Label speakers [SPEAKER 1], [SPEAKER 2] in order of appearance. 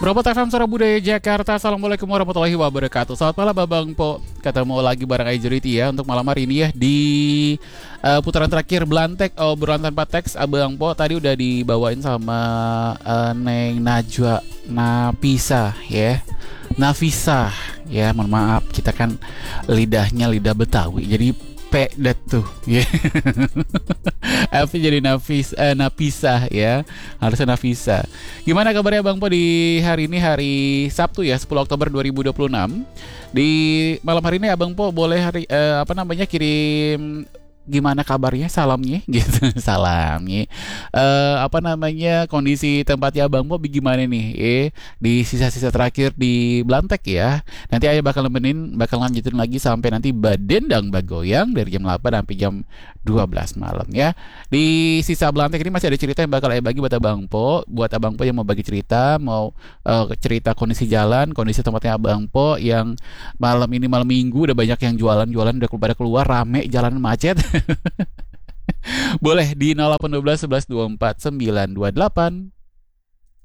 [SPEAKER 1] Robot FM Suara Budaya Jakarta. Assalamualaikum warahmatullahi wabarakatuh. Selamat malam Babang Po. Ketemu lagi bareng Aijuriti ya untuk malam hari ini ya di putaran terakhir Belantek obrolan tanpa teks. Abang Po tadi udah dibawain sama Neng Najwa Napisa ya. Nafisa ya, mohon maaf kita kan lidahnya lidah Betawi jadi P dat tuh ya. F jadi Nafisa ya. Harusnya Nafisa. Gimana kabarnya Bang Po di hari ini, hari Sabtu ya, 10 Oktober 2026. Di malam hari ini Abang Po boleh kirim gimana kabarnya, salamnya gitu. Salamnya kondisi tempatnya Abang Po gimana nih di sisa-sisa terakhir di Belantek ya. Nanti Ayah bakal lanjutin lagi sampai nanti Badendang Bagoyang dari jam 8 sampai jam 12 malam ya. Di sisa Belantek ini masih ada cerita yang bakal Ayah bagi buat Abang Po. Buat Abang Po yang mau bagi cerita, mau cerita kondisi jalan, kondisi tempatnya Abang Po yang malam ini, malam Minggu udah banyak yang jualan udah pada keluar, rame, jalan macet. Boleh di 0812 11 24 928.